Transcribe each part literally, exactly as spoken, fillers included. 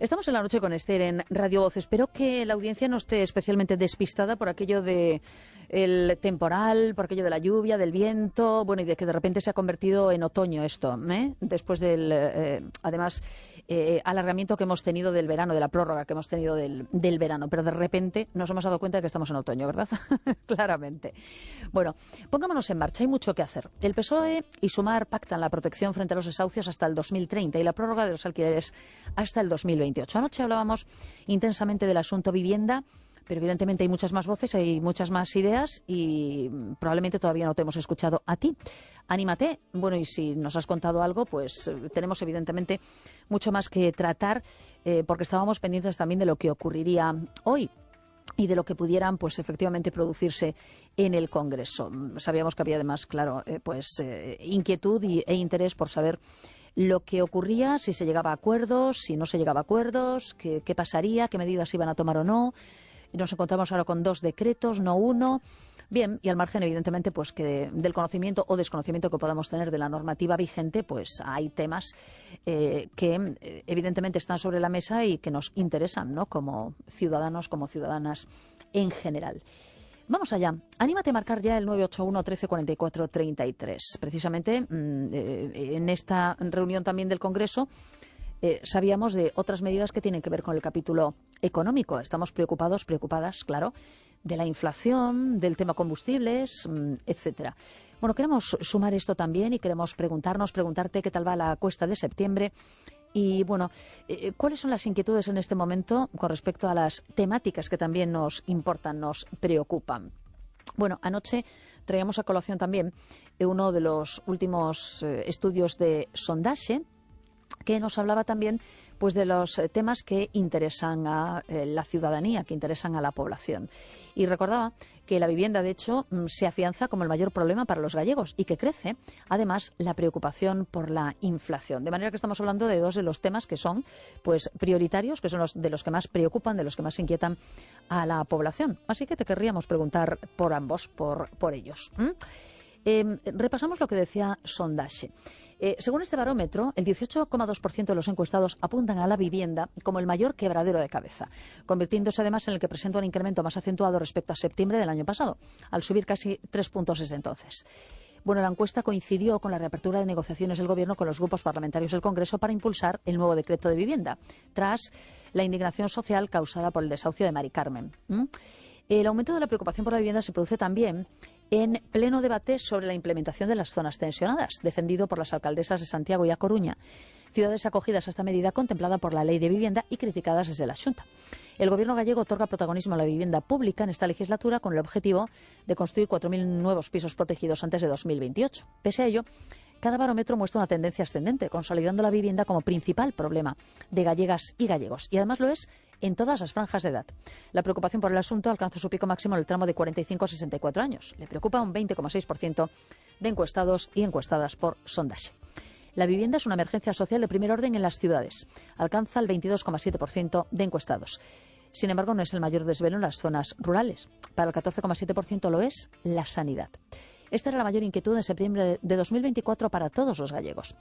Estamos en la noche con Esther en Radio Voz. Espero que la audiencia no esté especialmente despistada por aquello de el temporal, por aquello de la lluvia, del viento, bueno, y de que de repente se ha convertido en otoño esto, ¿eh? Después del, eh, además, eh, alargamiento que hemos tenido del verano, de la prórroga que hemos tenido del, del verano, pero de repente nos hemos dado cuenta de que estamos en otoño, ¿verdad? Claramente. Bueno, pongámonos en marcha, hay mucho que hacer. El P S O E y Sumar pactan la protección frente a los desahucios hasta el dos mil treinta y la prórroga de los alquileres hasta el dos mil veintiocho. Anoche hablábamos intensamente del asunto vivienda, pero evidentemente hay muchas más voces, hay muchas más ideas y probablemente todavía no te hemos escuchado a ti. Anímate. Bueno, y si nos has contado algo, pues eh, tenemos evidentemente mucho más que tratar, eh, porque estábamos pendientes también de lo que ocurriría hoy y de lo que pudieran, pues, efectivamente producirse en el Congreso. Sabíamos que había además, claro, eh, pues eh, inquietud y, e interés por saber lo que ocurría, si se llegaba a acuerdos, si no se llegaba a acuerdos, qué, qué pasaría, qué medidas iban a tomar o no. Nos encontramos ahora con dos decretos, no uno. Bien, y al margen, evidentemente, pues que de, del conocimiento o desconocimiento que podamos tener de la normativa vigente, pues hay temas eh, que eh, evidentemente están sobre la mesa y que nos interesan, ¿no?, como ciudadanos, como ciudadanas en general. Vamos allá. Anímate a marcar ya el nueve ocho uno, trece, cuarenta y cuatro, treinta y tres. Precisamente mmm, eh, en esta reunión también del Congreso Eh, sabíamos de otras medidas que tienen que ver con el capítulo económico. Estamos preocupados, preocupadas, claro, de la inflación, del tema combustibles, mmm, etcétera. Bueno, queremos sumar esto también y queremos preguntarnos, preguntarte qué tal va la cuesta de septiembre y, bueno, eh, cuáles son las inquietudes en este momento con respecto a las temáticas que también nos importan, nos preocupan. Bueno, anoche traíamos a colación también eh, uno de los últimos eh, estudios de Sondage, que nos hablaba también, pues, de los eh, temas que interesan a eh, la ciudadanía, que interesan a la población. Y recordaba que la vivienda, de hecho, mm, se afianza como el mayor problema para los gallegos y que crece, además, la preocupación por la inflación. De manera que estamos hablando de dos de los temas que son, pues, prioritarios, que son los de los que más preocupan, de los que más inquietan a la población. Así que te querríamos preguntar por ambos, por, por ellos. ¿Mm? Eh, repasamos lo que decía Sondage. Eh, según este barómetro, el dieciocho coma dos por ciento de los encuestados apuntan a la vivienda como el mayor quebradero de cabeza, convirtiéndose además en el que presenta un incremento más acentuado respecto a septiembre del año pasado, al subir casi tres puntos desde entonces. Bueno, la encuesta coincidió con la reapertura de negociaciones del Gobierno con los grupos parlamentarios del Congreso para impulsar el nuevo decreto de vivienda, tras la indignación social causada por el desahucio de Mari Carmen. ¿Mm? El aumento de la preocupación por la vivienda se produce también en pleno debate sobre la implementación de las zonas tensionadas, defendido por las alcaldesas de Santiago y A Coruña, ciudades acogidas a esta medida contemplada por la Ley de Vivienda y criticadas desde la Xunta. El Gobierno gallego otorga protagonismo a la vivienda pública en esta legislatura con el objetivo de construir cuatro mil nuevos pisos protegidos antes de dos mil veintiocho. Pese a ello, cada barómetro muestra una tendencia ascendente, consolidando la vivienda como principal problema de gallegas y gallegos. Y además lo es en todas las franjas de edad. La preocupación por el asunto alcanza su pico máximo en el tramo de cuarenta y cinco a sesenta y cuatro años. Le preocupa un veinte coma seis por ciento de encuestados y encuestadas por Sondage. La vivienda es una emergencia social de primer orden en las ciudades. Alcanza el veintidós coma siete por ciento de encuestados. Sin embargo, no es el mayor desvelo en las zonas rurales. Para el catorce coma siete por ciento lo es la sanidad. Esta era la mayor inquietud en septiembre de dos mil veinticuatro para todos los gallegos.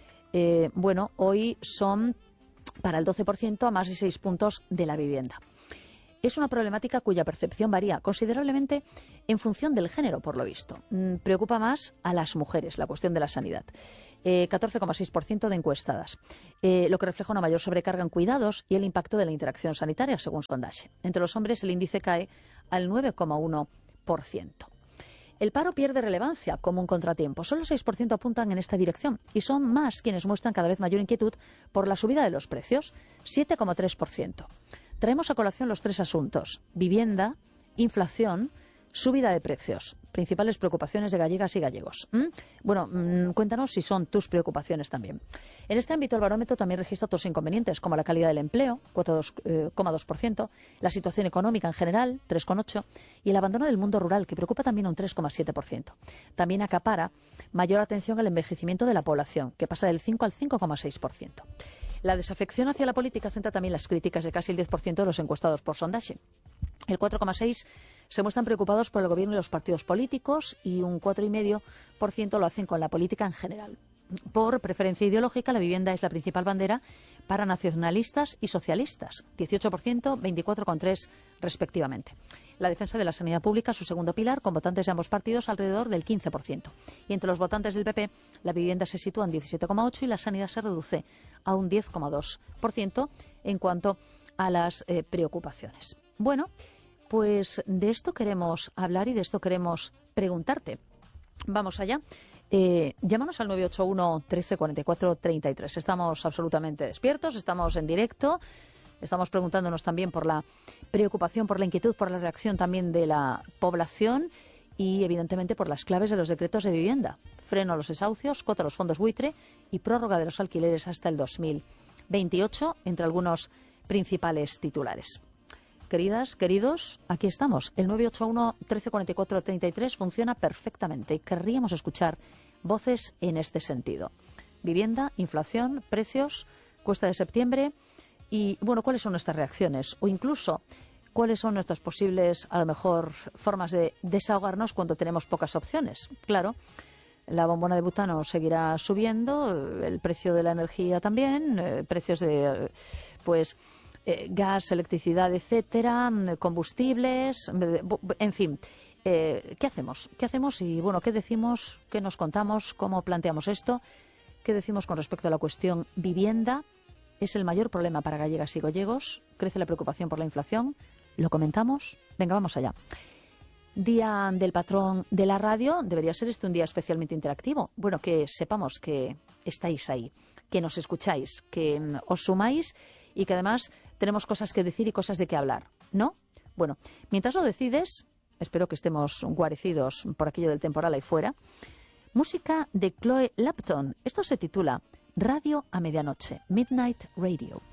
Eh, bueno, hoy son para el doce por ciento a más de seis puntos de la vivienda. Es una problemática cuya percepción varía considerablemente en función del género, por lo visto. Mm, preocupa más a las mujeres la cuestión de la sanidad. Eh, catorce coma seis por ciento de encuestadas, eh, lo que refleja una mayor sobrecarga en cuidados y el impacto de la interacción sanitaria, según Sondage. Entre los hombres el índice cae al nueve coma uno por ciento. El paro pierde relevancia como un contratiempo. Solo el seis por ciento apuntan en esta dirección y son más quienes muestran cada vez mayor inquietud por la subida de los precios, siete coma tres por ciento. Traemos a colación los tres asuntos: vivienda, inflación, subida de precios. Principales preocupaciones de gallegas y gallegos. ¿Mm? Bueno, mmm, cuéntanos si son tus preocupaciones también. En este ámbito el barómetro también registra otros inconvenientes, como la calidad del empleo, cuatro coma dos por ciento, la situación económica en general, tres coma ocho por ciento, y el abandono del mundo rural, que preocupa también un tres coma siete por ciento. También acapara mayor atención al envejecimiento de la población, que pasa del cinco al cinco coma seis por ciento. La desafección hacia la política centra también las críticas de casi el diez por ciento de los encuestados por Sondage. El cuatro coma seis por ciento se muestran preocupados por el gobierno y los partidos políticos y un cuatro coma cinco por ciento lo hacen con la política en general. Por preferencia ideológica, la vivienda es la principal bandera para nacionalistas y socialistas, dieciocho por ciento, veinticuatro coma tres por ciento respectivamente. La defensa de la sanidad pública, su segundo pilar, con votantes de ambos partidos alrededor del quince por ciento. Y entre los votantes del P P, la vivienda se sitúa en diecisiete coma ocho por ciento y la sanidad se reduce a un diez coma dos por ciento en cuanto a las eh, preocupaciones. Bueno, pues de esto queremos hablar y de esto queremos preguntarte. Vamos allá. Eh, llámanos al nueve ocho uno, trece, cuarenta y cuatro, treinta y tres. Estamos absolutamente despiertos, estamos en directo, estamos preguntándonos también por la preocupación, por la inquietud, por la reacción también de la población y, evidentemente, por las claves de los decretos de vivienda. Freno a los desahucios, cota a los fondos buitre y prórroga de los alquileres hasta el dos mil veintiocho, entre algunos principales titulares. Queridas, queridos, aquí estamos. El nueve ocho uno, trece, cuarenta y cuatro, treinta y tres funciona perfectamente y querríamos escuchar voces en este sentido. Vivienda, inflación, precios, cuesta de septiembre y, bueno, ¿cuáles son nuestras reacciones? O incluso, ¿cuáles son nuestras posibles, a lo mejor, formas de desahogarnos cuando tenemos pocas opciones? Claro, la bombona de butano seguirá subiendo, el precio de la energía también, eh, precios de, pues... Eh, gas, electricidad, etcétera, combustibles, en fin. Eh, ¿Qué hacemos? ¿Qué hacemos? Y bueno, ¿qué decimos? ¿Qué nos contamos? ¿Cómo planteamos esto? ¿Qué decimos con respecto a la cuestión vivienda? ¿Es el mayor problema para gallegas y gallegos? ¿Crece la preocupación por la inflación? ¿Lo comentamos? Venga, vamos allá. Día del patrón de la radio. Debería ser este un día especialmente interactivo. Bueno, que sepamos que estáis ahí, que nos escucháis, que os sumáis y que además tenemos cosas que decir y cosas de qué hablar, ¿no? Bueno, mientras lo decides, espero que estemos guarecidos por aquello del temporal ahí fuera, música de Chloe Lapton. Esto se titula Radio a Medianoche, Midnight Radio.